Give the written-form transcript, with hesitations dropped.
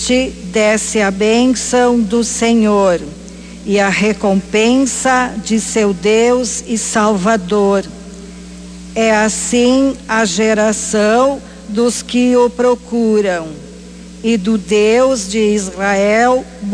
desce a bênção do Senhor e a recompensa de seu Deus e Salvador. É assim a geração dos que o procuram, e do Deus de Israel